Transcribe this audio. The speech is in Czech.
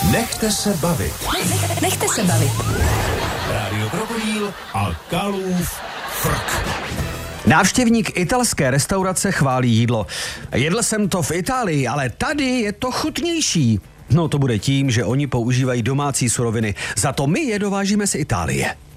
Nechte se bavit. Nechte se bavit. Rádio Krokodýl a Kalův frk. Návštěvník italské restaurace chválí jídlo. Jedl jsem to v Itálii, ale tady je to chutnější. No to bude tím, že oni používají domácí suroviny. Za to my je dovážíme z Itálie.